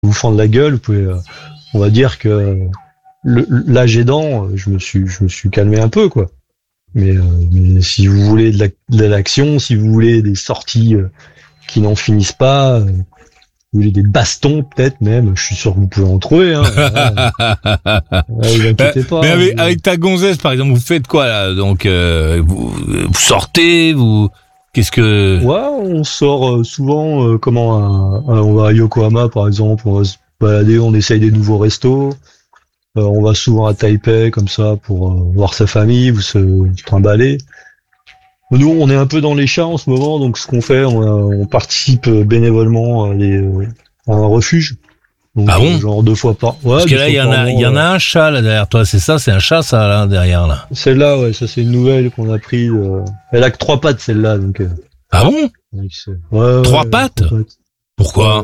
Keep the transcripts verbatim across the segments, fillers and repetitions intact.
vous fendre la gueule, vous pouvez, euh, on va dire que le, l'âge aidant, je me suis, je me suis calmé un peu, quoi. Mais, euh, mais si vous voulez de, la, de l'action, si vous voulez des sorties euh, qui n'en finissent pas, euh, vous voulez des bastons peut-être même, je suis sûr que vous pouvez en trouver. Hein. Ouais, ouais, vous inquiétez pas. Mais avec, vous... avec ta gonzesse, par exemple, vous faites quoi là? Donc, euh, vous, vous sortez, vous, qu'est-ce que? Ouais, on sort euh, souvent. Euh, comment à, à, on va à Yokohama par exemple, on va se balader, on essaye des nouveaux restos. Euh, on va souvent à Taipei comme ça pour euh, voir sa famille, vous se trimballer. Nous, on est un peu dans les chats en ce moment, donc ce qu'on fait, on, on participe bénévolement à, les, à un refuge. Donc, ah bon? Genre deux fois par. Ouais, Parce que là, il y en a, il y en a un chat là derrière toi. C'est ça, c'est un chat ça là derrière là. Celle-là, ouais, ça c'est une nouvelle qu'on a prise. Euh... Elle a que trois pattes celle-là, donc. Euh... Ah bon? Ouais, trois ouais, pattes? trois pattes. Pourquoi? Ouais.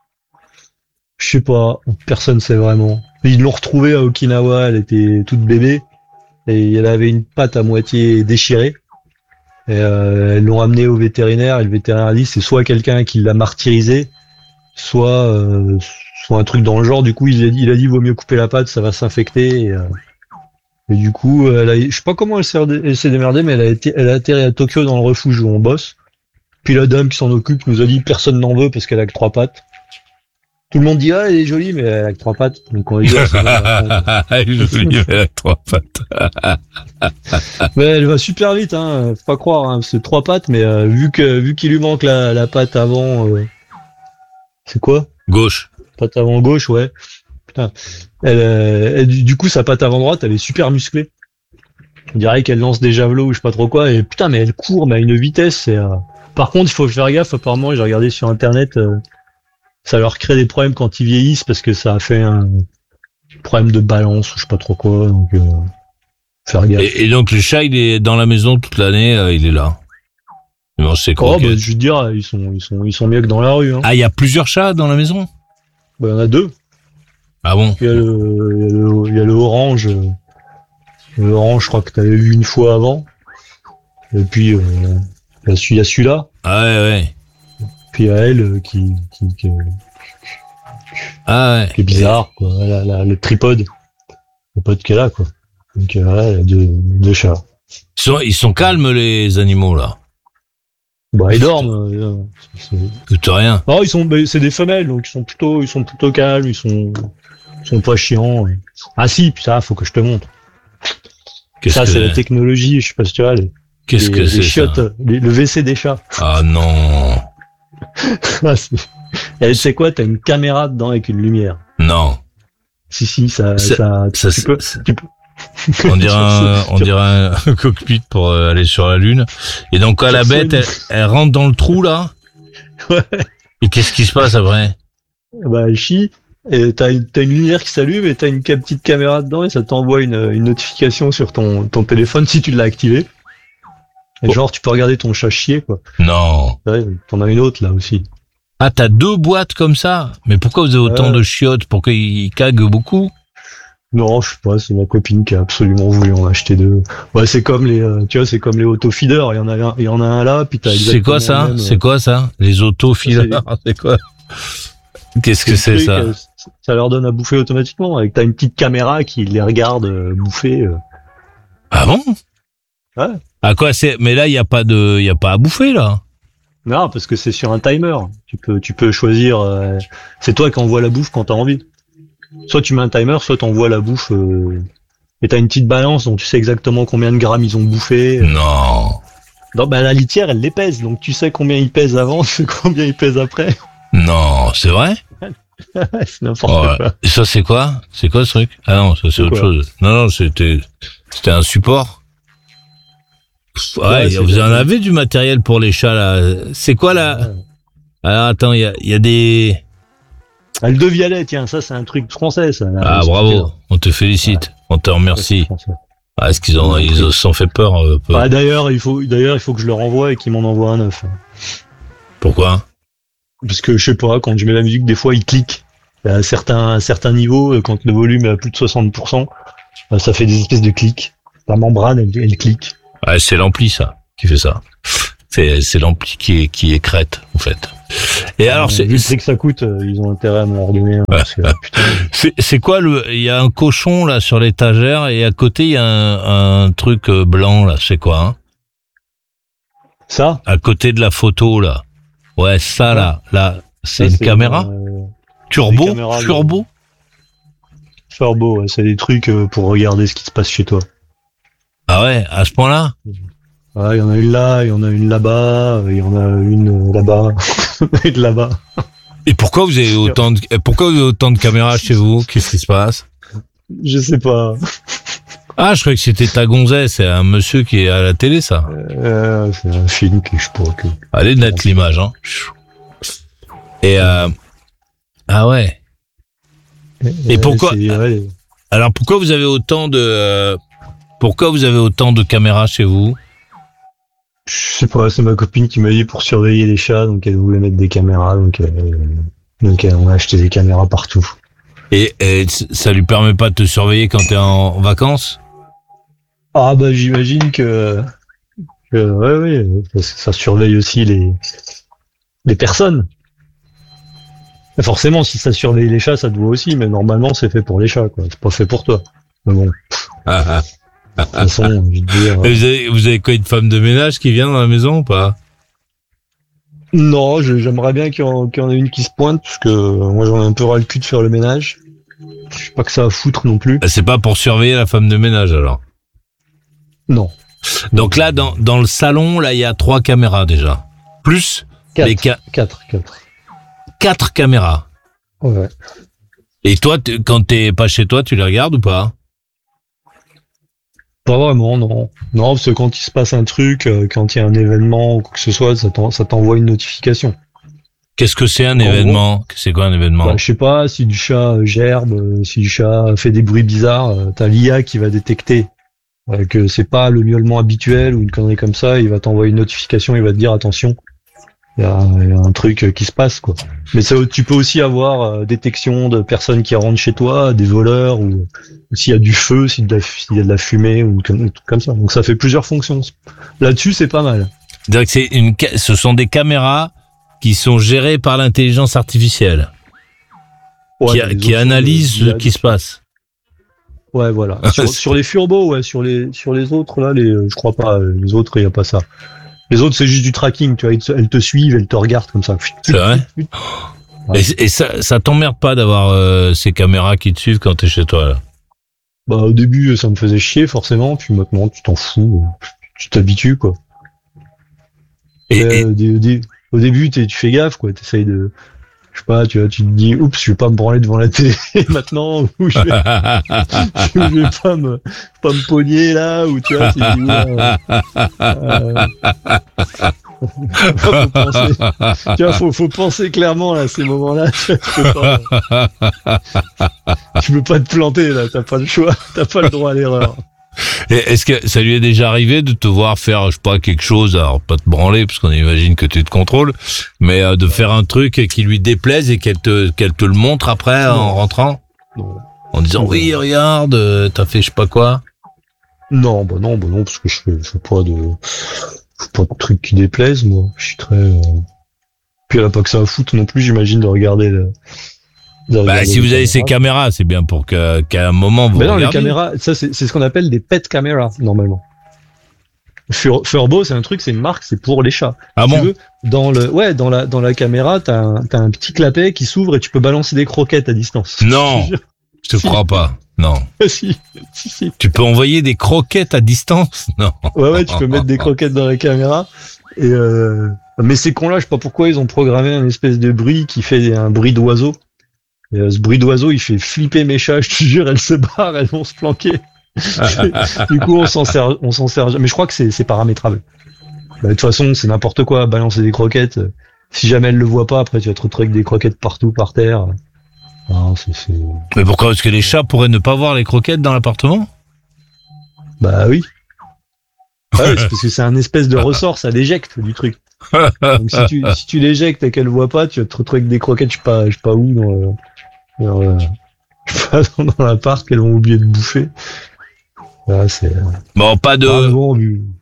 Je sais pas, personne sait vraiment. Ils l'ont retrouvée à Okinawa, elle était toute bébé et elle avait une patte à moitié déchirée. Et euh, elles l'ont amenée au vétérinaire et le vétérinaire a dit c'est soit quelqu'un qui l'a martyrisé, soit euh, soit un truc dans le genre. Du coup, il a dit il a dit vaut mieux couper la patte, ça va s'infecter. Et, euh, et du coup, elle a, je sais pas comment elle s'est, elle s'est démerdée, mais elle a été, elle a atterri à Tokyo dans le refuge où on bosse. Puis la dame qui s'en occupe nous a dit personne n'en veut parce qu'elle a que trois pattes. Tout le monde dit ah elle est jolie mais elle a que trois pattes. Donc on va dire c'est elle est jolie mais elle a que trois pattes. Mais elle va super vite, hein. Faut pas croire, hein. C'est trois pattes, mais euh, vu que vu qu'il lui manque la, la patte avant, euh, c'est quoi? Gauche. Patte avant gauche, ouais. Putain. Elle, euh, elle, du coup sa patte avant droite, elle est super musclée. On dirait qu'elle lance des javelots ou je sais pas trop quoi. Et putain, mais elle court mais à une vitesse. C'est, euh... Par contre, il faut faire gaffe. Apparemment, j'ai regardé sur internet. Euh... Ça leur crée des problèmes quand ils vieillissent parce que ça a fait un problème de balance ou je sais pas trop quoi. Donc, euh, faire gaffe. Et, et donc le chat, il est dans la maison toute l'année, euh, il est là. Il mange ses Oh, croquettes. bah, je veux dire, ils sont, ils sont, ils sont mieux que dans la rue. Hein. Ah, il y a plusieurs chats dans la maison? Bah, il y en a deux. Ah bon? Il y a le, il y a le, il y a le orange. Le orange, je crois que t'avais vu une fois avant. Et puis, euh, il y a celui- il y a celui-là. Ah ouais, ouais. Puis il y a elle euh, qui, qui, qui, Ah ouais. qui est bizarre, quoi. La, la, le tripode. Le pote qu'elle a, quoi. Donc, euh, ouais, elle a deux, deux chats. Ils sont, ils sont calmes, les animaux, là. Bah, ils dorment. Euh, c'est, Écoute rien. non, ils sont, bah, c'est des femelles, donc ils sont plutôt, ils sont plutôt calmes, ils sont, ils sont pas chiants. Ah si, puis ça, faut que je te montre. Qu'est-ce ça, que c'est la technologie, je sais pas si tu vois, les, Qu'est-ce les, que les c'est chiottes, ça? les- le W C des chats. Ah non. Ah, c'est- Et tu sais quoi, t'as une caméra dedans avec une lumière. Non. Si, si, ça, Ça- ça, ça, tu c'est- peux, c'est- tu peux. On dirait un, on dirait un cockpit pour euh, aller sur la Lune. Et donc, quand la Sur bête, Sony. elle, elle rentre dans le trou, là. Ouais. Et qu'est-ce qui se passe après? Bah, elle chie, et t'as une, t'as une lumière qui s'allume et t'as une ca- petite caméra dedans et ça t'envoie une, une notification sur ton, ton téléphone si tu l'as activé. Et Oh. genre, tu peux regarder ton chat chier, quoi. Non. Ouais, t'en as une autre, là, aussi. Ah, t'as deux boîtes comme ça? Mais pourquoi vous avez autant Ouais. de chiottes? Pour qu'ils caguent beaucoup? Non, je sais pas, c'est ma copine qui a absolument voulu en acheter deux. Ouais, c'est comme les, euh, tu vois, c'est comme les autofeeders. Il y en a un, il y en a un là, puis t'as C'est exactement quoi ça? le même, euh, C'est quoi ça? Les autofilers? C'est quoi? Qu'est-ce que le c'est truc, ça? euh, Ça leur donne à bouffer automatiquement. Avec t'as une petite caméra qui les regarde euh, bouffer. euh. Ah bon? Ouais. À quoi c'est? Mais là, il y a pas de, il y a pas à bouffer, là. Non, parce que c'est sur un timer. Tu peux, tu peux choisir. euh, C'est toi qui envoie la bouffe quand t'as envie. Soit tu mets un timer, soit t'envoies la bouffe. Euh... Et t'as une petite balance, donc tu sais exactement combien de grammes ils ont bouffé. Non. Non, bah la litière, elle les pèse, donc tu sais combien ils pèsent avant, tu sais combien ils pèsent après. Non, c'est vrai? C'est n'importe Oh, quoi. et ça, c'est quoi? C'est quoi ce truc? Ah non, ça, c'est C'est autre quoi chose. Non, non, c'était, c'était un support. Pff, Ouais, Ouais, c'est vous en bien. avez du matériel pour les chats, là. C'est quoi, là? Ouais. Alors, attends, il y a, il y a des... Ah, le deux violet, tiens, ça c'est un truc français, ça. là, Ah, c'est bravo. On te félicite. On te c'est remercie. français. Ah, est-ce qu'ils ont, ils se sont fait peur, un peu? Ah, d'ailleurs, il faut, d'ailleurs, il faut que je leur envoie et qu'ils m'en envoient un neuf. Pourquoi? Parce que je sais pas, quand je mets la musique, des fois, il clique. À certains, à certains niveaux, quand le volume est à plus de soixante pour cent, bah, ça fait des espèces de clics. La membrane, elle, elle clique. Ah, c'est l'ampli, ça, qui fait ça. C'est, c'est l'ampli qui est, qui écrète, en fait. Et alors, Euh, c'est, vu le prix que ça coûte, euh, ils ont intérêt à me redonner. Hein, parce que, putain, c'est, c'est quoi le, il y a un cochon, là, sur l'étagère, et à côté, il y a un, un truc euh, blanc, là, c'est quoi, hein? ça, À côté de la photo, là. Ouais, ça, là, là, c'est ça, une caméra? euh, Turbo? des caméras de- Turbo? Turbo, ouais, c'est des trucs euh, pour regarder ce qui se passe chez toi. Ah ouais, à ce point-là? Ouais, il y en a une là, il y en a une là-bas, il y en a une euh, là-bas, et de là-bas. Et pourquoi vous avez autant de, pourquoi vous avez autant de caméras chez vous? Qu'est-ce qui se passe? Je sais pas. Ah, je croyais que c'était ta gonzesse, c'est un monsieur qui est à la télé, ça. Euh, c'est un film que je pourrais que. Allez, net l'image, hein. Et, euh, ah ouais. Et pourquoi- c'est- ouais, Alors, pourquoi vous avez autant de, euh, pourquoi vous avez autant de caméras chez vous? je sais pas, c'est ma copine qui m'a dit pour surveiller les chats, donc elle voulait mettre des caméras, donc, euh, donc euh, on a acheté des caméras partout. Et, et ça lui permet pas de te surveiller quand t'es en vacances? Ah bah j'imagine que, que ouais, ouais, parce que ça surveille aussi les, les personnes. Et forcément, si ça surveille les chats, ça te voit aussi, mais normalement c'est fait pour les chats, quoi. C'est pas fait pour toi. Mais bon, de Ah, ah. toute façon, je veux dire. Et Vous avez, vous avez quoi, une femme de ménage qui vient dans la maison ou pas? Non, je- j'aimerais bien qu'il y, en, qu'il y en ait une qui se pointe, parce que moi j'en ai un peu ras le cul de faire le ménage. Je sais pas que ça à foutre non plus. C'est pas pour surveiller la femme de ménage, alors. Non. Donc là, dans, dans le salon, là, il y a trois caméras déjà. Plus Quatre. les ca- Quatre, quatre. quatre caméras. Ouais. Et toi, t- quand t'es pas chez toi, tu les regardes ou pas? Pas vraiment, non. Non, parce que quand il se passe un truc, euh, quand il y a un événement ou quoi que ce soit, ça t'en- ça t'envoie une notification. Qu'est-ce que c'est un En événement? C'est quoi un événement? Bah, je sais pas, si du chat euh, gerbe, euh, si du chat fait des bruits bizarres, euh, t'as l'I A qui va détecter euh, que c'est pas le miaulement habituel ou une connerie comme ça, il va t'envoyer une notification, il va te dire attention, il y a, il y a un truc euh, qui se passe, quoi. Mais ça, tu peux aussi avoir euh, détection de personnes qui rentrent chez toi, des voleurs, ou, ou s'il y a du feu, s'il y a de la, s'il y a de la fumée, ou tout, tout comme ça. Donc ça fait plusieurs fonctions. Là-dessus, c'est pas mal. C'est-à-dire que c'est une, ca- ce sont des caméras qui sont gérées par l'intelligence artificielle, Ouais, qui, dans les qui autres, analyse euh, ce qui se passe. Ouais, voilà. Sur, sur les furbeaux, ouais, sur les, sur les autres, là, les, je crois pas, euh, les autres, il y a pas ça. Les autres, c'est juste du tracking, tu vois, ils te- elles te suivent, elles te regardent comme ça. C'est vrai? Ouais. Et, et ça, ça t'emmerde pas d'avoir euh, ces caméras qui te suivent quand t'es chez toi, là? Bah, au début, ça me faisait chier, forcément, puis maintenant, tu t'en fous, euh, tu t'habitues, quoi. Et, Euh, et- au dé- au dé- au début, t'es- tu fais gaffe, quoi, t'essayes de, je sais pas, tu vois, tu te dis, oups, je vais pas me branler devant la télé maintenant, ou je vais, je vais pas me, pas me pogner là, ou tu vois, tu te dis, oula, euh, faut penser, tu vois, faut, faut penser clairement là, à ces moments-là, tu vois, tu peux pas, tu peux pas te planter là, t'as pas le choix, t'as pas le droit à l'erreur. et est-ce que ça lui est déjà arrivé de te voir faire, je sais pas, quelque chose, alors pas te branler, parce qu'on imagine que tu te contrôles, mais euh, de faire un truc qui lui déplaise et qu'elle te, qu'elle te le montre après Non. en rentrant? Non. En disant, Non. oui, regarde, euh, t'as fait je sais pas quoi. Non, bah non, bah non, parce que je fais, je fais pas de, je fais pas de trucs qui déplaisent, moi. Je suis très, euh... puis elle a pas que ça à foutre non plus, j'imagine, de regarder le, de Bah, regarder si les vous avez ces caméras. caméras, c'est bien pour que, qu'à un moment vous Mais non, les regardiez. caméras, ça, c'est, c'est ce qu'on appelle des pet caméras, normalement. Fur- Furbo, c'est un truc, c'est une marque, c'est pour les chats. Ah Si tu bon? veux, dans le, ouais, dans la, dans la caméra, t'as un, t'as un petit clapet qui s'ouvre et tu peux balancer des croquettes à distance. Non. Je te Si. crois pas. Non. si, si, si. Tu peux envoyer des croquettes à distance? Non. Ouais, ouais, tu peux mettre des croquettes dans la caméra. Et euh... Mais ces cons-là, je sais pas pourquoi ils ont programmé un espèce de bruit qui fait un bruit d'oiseau. Et, euh, ce bruit d'oiseau, il fait flipper mes chats, je te jure, elles se barrent, elles vont se planquer. Du coup, on s'en sert, on s'en sert. Mais je crois que c'est, c'est paramétrable. Bah, de toute façon, c'est n'importe quoi, balancer des croquettes. Si jamais elle le voit pas, après tu vas te retrouver avec des croquettes partout par terre. Ah, c'est, c'est... Mais pourquoi? Parce que les chats pourraient ne pas voir les croquettes dans l'appartement? Bah oui. Ah oui, c'est parce que c'est un espèce de ressort, ça l'éjecte du truc. Donc si tu, si tu l'éjectes et qu'elle voit pas, tu vas te retrouver avec des croquettes, je sais pas, je sais pas où, dans le, dans le- je sais pas, dans l'appart qu'elles vont oublier de bouffer. Voilà, c'est, Bon, pas de, ah, bon, vu-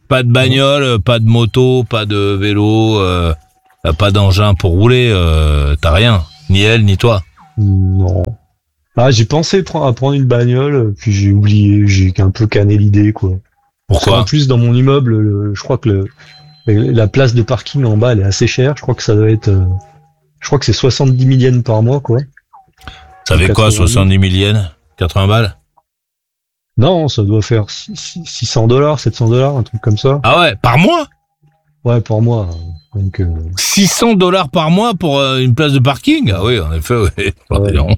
Pas de bagnole, pas de moto, pas de vélo, euh, pas d'engin pour rouler, euh, t'as rien. Ni elle, ni toi. Non. Ah, j'ai pensé pre- à prendre une bagnole, puis j'ai oublié, j'ai un peu canné l'idée, quoi. Pourquoi? En plus, dans mon immeuble, le- je crois que le, la place de parking en bas, elle est assez chère. Je crois que ça doit être, euh, je crois que c'est soixante-dix mille yens par mois, quoi. Ça fait quoi, soixante-dix mille yens? quatre-vingts balles? Non, ça doit faire six cents dollars, sept cents dollars, un truc comme ça. Ah ouais, par mois? Ouais, pour moi. Donc, euh, six cents dollars par mois pour euh, une place de parking? Ah oui, en effet, oui. Ouais.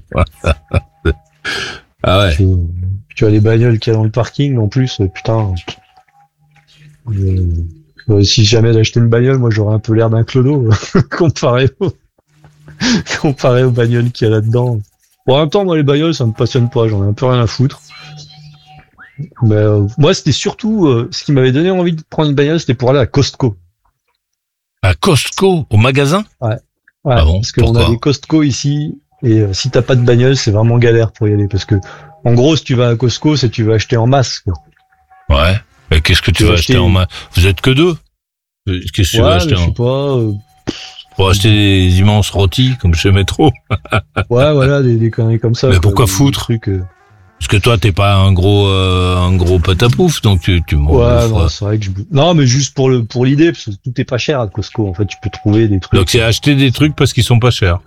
Ah ouais. tu, tu as les bagnoles qu'il y a dans le parking, en plus, euh, putain. Euh, euh, si jamais d'acheter une bagnole, moi j'aurais un peu l'air d'un clodo, comparé au, comparé aux bagnoles qu'il y a là-dedans. Bon, en même temps, moi les bagnoles, ça me passionne pas, j'en ai un peu rien à foutre. Mais euh, moi, c'était surtout, euh, ce qui m'avait donné envie de prendre une bagnole, c'était pour aller à Costco. À Costco, au magasin? Ouais, Ah bon, parce qu'on pourquoi a des Costco ici, et euh, si t'as pas de bagnole, c'est vraiment galère pour y aller, parce que, en gros, si tu vas à Costco, c'est que tu vas acheter en masse, quoi. Ouais. Mais qu'est-ce que tu, Tu vas vas acheter acheter- en main? Vous êtes que deux? Qu'est-ce que tu Ouais, vas mais acheter je en... sais pas, euh, Pour acheter des immenses rôtis, comme chez Métro? ouais, voilà, des, des conneries comme ça. Mais quoi, pourquoi des- des foutre trucs, euh, Parce que toi, t'es pas un gros, euh, un gros patapouf, donc tu, tu m'en Ouais, bouffes, non, euh. c'est vrai que je... Non, mais juste pour le pour l'idée, parce que tout est pas cher à Costco. En fait, tu peux trouver des trucs. Donc c'est acheter des trucs parce qu'ils sont pas chers.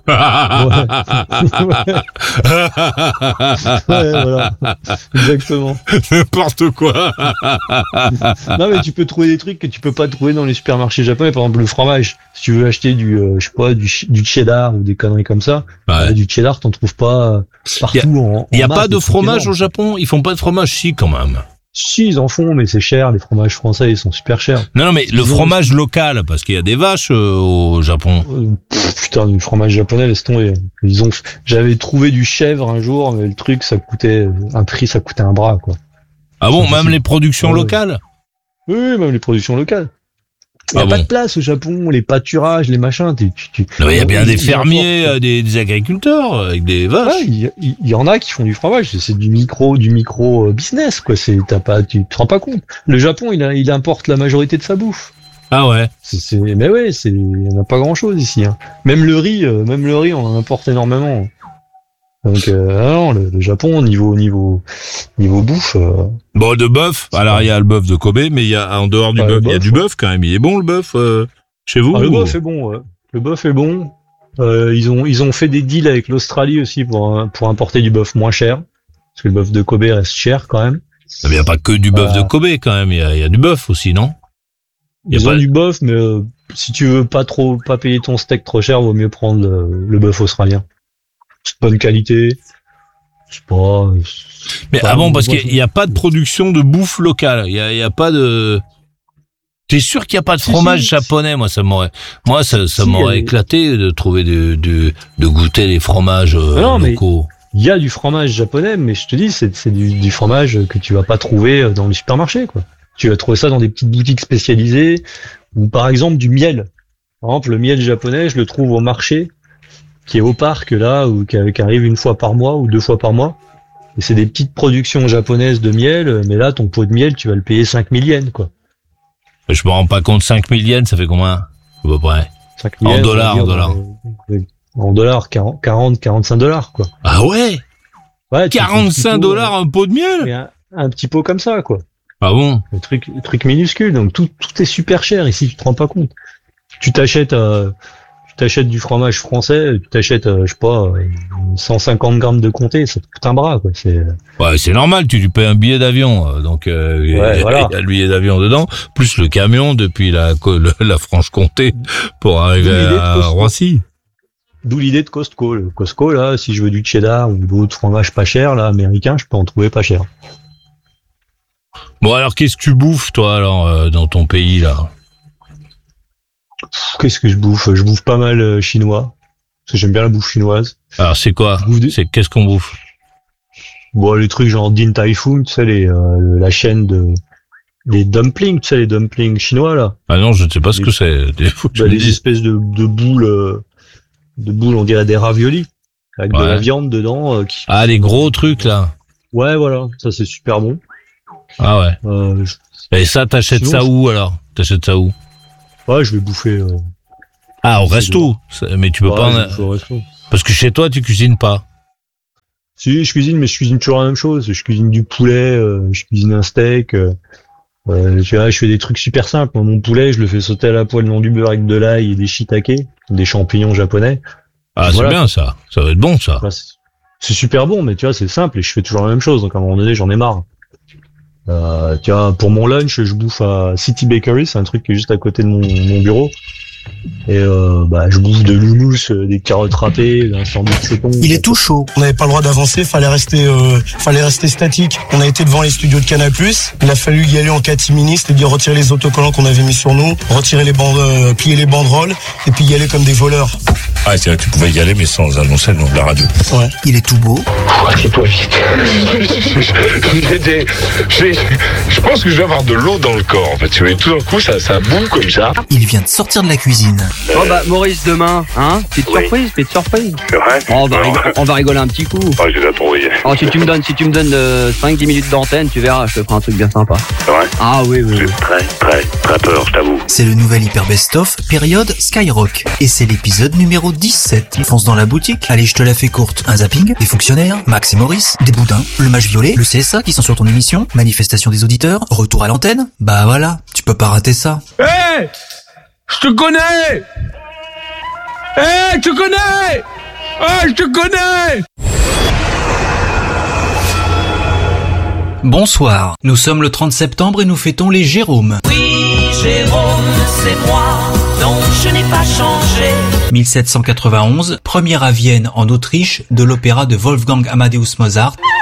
Ouais, voilà. Exactement. N'importe quoi. Non, mais tu peux trouver des trucs que tu peux pas trouver dans les supermarchés japonais. Par exemple, le fromage. Si tu veux acheter du, euh, je sais pas, du, ch- du cheddar ou des conneries comme ça, Ouais. euh, du cheddar, t'en trouves pas euh, partout. Y a- en, Il y a en masse, pas de des trucs fromage énormes. au Japon? Ils font pas de fromage? Si, quand même. Si, ils en font, mais c'est cher. Les fromages français, ils sont super chers. Non, non, mais le Ils ont- fromage local, parce qu'il y a des vaches euh, au Japon. Euh, pff, putain, du fromage japonais, laisse tomber. Ils ont, j'avais trouvé du chèvre un jour, mais le truc, ça coûtait un prix, ça coûtait un bras, quoi. Ah bon, C'est même possible. les productions Ouais, ouais. locales? Oui, oui, même les productions locales. Il n'y Ah a pas bon de place au Japon, les pâturages, les machins. Tu, tu, tu- Non, mais il y a bien ils- des ils fermiers, importent. euh, des, des agriculteurs euh, avec des vaches. Ouais, il y, il y en a qui font du fromage. C'est- C'est du micro, du micro euh, business, quoi. C'est, t'as pas, tu te rends pas compte. Le Japon, il, a- il importe la majorité de sa bouffe. Ah ouais. C'est, c'est- mais ouais, c'est, il y en a pas grand chose ici, hein. Même le riz, euh, même le riz, on en importe énormément. Donc, euh, ah non, le, le Japon, niveau, niveau, niveau bouffe, euh, Bon, de bœuf. Alors, il y a le bœuf de Kobe, mais il y a, en dehors du Ouais, le bœuf, il y a bœuf, du ouais. bœuf quand même. Il est bon, le bœuf, euh, chez vous? ah, le ou- bœuf est bon, ouais. Le bœuf est bon. Euh, ils ont, ils ont fait des deals avec l'Australie aussi pour, euh, pour importer du bœuf moins cher. Parce que le bœuf de Kobe reste cher quand même. Mais il n'y a pas que du bœuf Euh, de Kobe quand même. Il y a, il y a du bœuf aussi, non? Y a Ils ont pas- du bœuf, mais euh, si tu veux pas trop, pas payer ton steak trop cher, vaut mieux prendre le, le bœuf australien. C'est de bonne qualité. C'est pas. c'est Mais pas ah bon, un parce bon qu'il n'y a pas de production de bouffe locale. Il y a, il y a pas de. T'es sûr qu'il n'y a pas de Si, fromage si. japonais? Moi, ça m'aurait, moi, ça, ça Si, m'aurait il y a- éclaté de trouver du, du- de goûter les fromages euh, Mais non, mais- locaux. Il y a du fromage japonais, mais je te dis, c'est, c'est du, du fromage que tu vas pas trouver dans les supermarchés, quoi. Tu vas trouver ça dans des petites boutiques spécialisées, ou par exemple du miel. Par exemple, le miel japonais, je le trouve au marché, qui est au parc là, ou qui, qui arrive une fois par mois ou deux fois par mois. Et c'est des petites productions japonaises de miel, mais là, ton pot de miel, tu vas le payer cinq mille yens, quoi. Je me rends pas compte, cinq mille yens, ça fait combien? À peu près. cinq En yens, dollars, on va en dire, dollars. euh, En dollars, quarante, quarante, quarante-cinq dollars, quoi. Ah ouais? Ouais, tu fais un petit quarante-cinq pot, dollars un pot de miel? euh, un, un petit pot comme ça, quoi. Ah bon? Le truc, le truc minuscule. Donc tout, tout est super cher ici, tu te rends pas compte. Tu t'achètes, euh, tu t'achètes du fromage français, tu t'achètes, euh, je sais pas, euh, cent cinquante grammes de comté, ça te coûte un bras, quoi. C'est, Ouais, c'est normal, tu lui payes un billet d'avion, euh, donc euh, il y a- Ouais, voilà. il y a le billet d'avion dedans, plus le camion depuis la, co- le- la Franche-Comté pour arriver D'où l'idée de à Costco. Roissy. d'où l'idée de Costco. Le Costco, là, si je veux du cheddar ou d'autres fromages pas chers, là, américains, je peux en trouver pas cher. Bon, alors qu'est-ce que tu bouffes, toi, alors, euh, dans ton pays, là? Pff, Qu'est-ce que je bouffe? Je bouffe pas mal euh, chinois. Parce que j'aime bien la bouffe chinoise. Alors, c'est quoi? Je bouffe des- C'est qu'est-ce qu'on bouffe? Bon, les trucs genre Din Tai Fung, tu sais, les, euh, la chaîne de, les dumplings, tu sais, les dumplings chinois, là. Ah non, je ne sais pas ce que c'est. Des faut que tu Bah, me des dises. espèces de, de boules, euh, de boules, on dirait des raviolis, avec de Ouais. la viande dedans. euh, qui... Ah, les gros trucs, là. Ouais, voilà, ça c'est super bon. Ah ouais. Euh, je- Et ça, t'achètes Sinon, ça je- où alors? T'achètes ça où? Ouais, je vais bouffer. Euh... Ah, au C'est resto. Ça- Mais tu peux ouais, pas, je en- vais bouffer au resto. parce que chez toi, tu cuisines pas. Si, je cuisine, mais je cuisine toujours la même chose. Je cuisine du poulet, euh, je cuisine un steak. Euh, euh, tu vois, je fais des trucs super simples. Moi, mon poulet, je le fais sauter à la poêle dans du beurre avec de l'ail et des shiitake, des champignons japonais. Ah, Voilà. c'est bien ça. Ça va être bon ça. Enfin, c'est c'est super bon, mais tu vois, c'est simple et je fais toujours la même chose. Donc à un moment donné, j'en ai marre. Euh, tu vois, pour mon lunch, je bouffe à City Bakery, c'est un truc qui est juste à côté de mon, mon bureau. Et euh, bah, je bouffe de l'houmous, euh, des carottes râpées, un sandwich sauton. Il est tout chaud. On n'avait pas le droit d'avancer, fallait rester, euh, fallait rester statique. On a été devant les studios de Canal+. Il a fallu y aller en catimini, c'est-à-dire retirer les autocollants qu'on avait mis sur nous, retirer les bandes, euh, plier les banderoles, et puis y aller comme des voleurs. Ah, c'est vrai que tu pouvais y aller, mais sans annoncer le nom de la radio. Ouais. Il est tout beau. Assieds-toi vite. J'ai des- j'ai- Je pense que je vais avoir de l'eau dans le corps, en fait. Tu vois, tout d'un coup, ça, ça boue comme ça. Il vient de sortir de la cuisine. Oh bah Maurice demain, hein, petite Oui. surprise, petite surprise. C'est vrai? Oh, on, va Alors, rigoler, on va rigoler un petit coup. ah, j'ai déjà trouvé. Oh, si tu me donnes, si tu me donnes euh, cinq dix minutes d'antenne, tu verras, je te ferai un truc bien sympa. C'est vrai? Ah oui, oui, J'ai oui. très, très, très peur, je t'avoue. C'est le nouvel Hyper Best of, période Skyrock. Et c'est l'épisode numéro dix-sept. Fonce dans la boutique. Allez, je te la fais courte. Un zapping, des fonctionnaires, Max et Maurice, des boudins, le match violet, le C S A qui sont sur ton émission, manifestation des auditeurs, retour à l'antenne. Bah voilà, tu peux pas rater ça. Hé, je te connais. Hé, je te connais. Ah, je te connais. Bonsoir, nous sommes le trente septembre et nous fêtons les Jérômes. Oui, Jérôme, c'est moi, non, je n'ai pas changé. mille sept cent quatre-vingt-onze, première à Vienne en Autriche de l'opéra de Wolfgang Amadeus Mozart.